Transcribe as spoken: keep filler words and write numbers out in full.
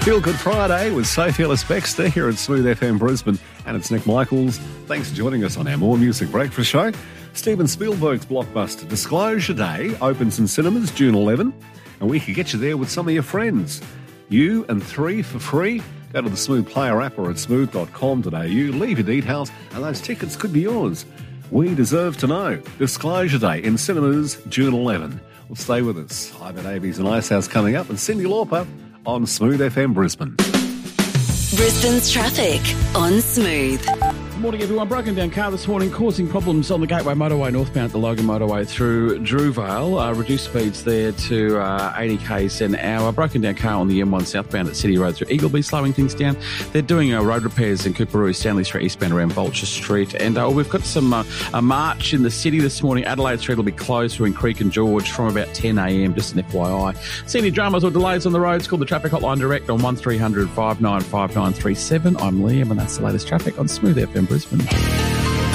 Feel Good Friday with Sophie Ellis-Bextor here at Smooth F M Brisbane, and it's Nick Michaels. Thanks for joining us on our More Music Breakfast show. Steven Spielberg's blockbuster Disclosure Day opens in cinemas June eleventh, and we could get you there with some of your friends. You and three for free. Go to the Smooth Player app or at smooth dot com dot a u. Leave your details, and those tickets could be yours. We deserve to know. Disclosure Day in cinemas June eleventh. Well, stay with us. Ivan Davies and Icehouse coming up, and Cyndi Lauper on Smooth F M Brisbane. Brisbane's traffic on Smooth. Good morning, everyone. Broken down car this morning causing problems on the Gateway Motorway northbound at the Logan Motorway through Drewvale. Uh, reduced speeds there to uh, eighty k's an hour. Broken down car on the M one southbound at City Road through Eagleby, slowing things down. They're doing uh, road repairs in Cooperoo, Stanley Street, eastbound around Vulture Street. And uh, we've got some uh, a march in the city this morning. Adelaide Street will be closed between Creek and George from about ten a m, just an F Y I. See any dramas or delays on the roads, call the traffic hotline direct on one three hundred five nine five nine three seven. I'm Liam, and that's the latest traffic on Smooth F M Brisbane.